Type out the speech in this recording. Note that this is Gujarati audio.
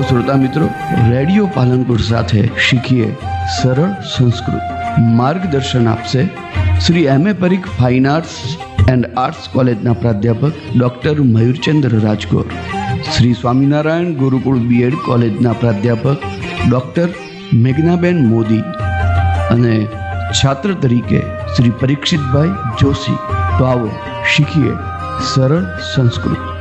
શ્રોતા મિત્રો, રેડિયો પાલનપુર સાથે શીખીએ સરળ સંસ્કૃત. માર્ગદર્શન આપશે Shri M.A. Parikh fine arts and arts કોલેજના પ્રાધ્યાપક ડૉક્ટર મયુરચંદ્ર રાજગોર, શ્રી સ્વામિનારાયણ ગુરુકુળ B.Ed કોલેજના પ્રાધ્યાપક ડૉક્ટર મેઘનાબેન મોદી અને છાત્ર તરીકે શ્રી પરીક્ષિતભાઈ જોશી. તો આવો શીખીએ સરળ સંસ્કૃત.